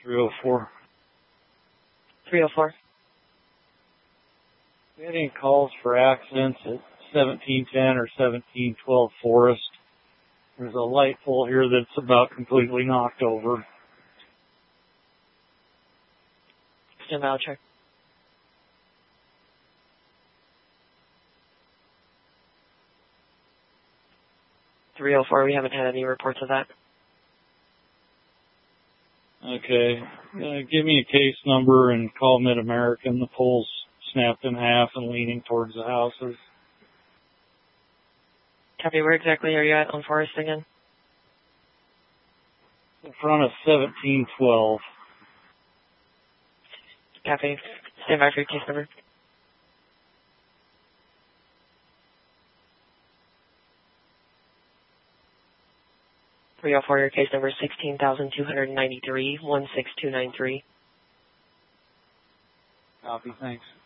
304. 304. We had any calls for accidents at 1710 or 1712 Forest? There's a light pole here that's about completely knocked over. Stand by, I'll check. .304, we haven't had any reports of that. Okay. Give me a case number and call Mid-American. The pole's snapped in half and leaning towards the houses. Copy, where exactly are you at on Forest again? In front of 1712. Copy. Stand by for your case number. .304, your case number is 16,293, 16293. Copy, thanks.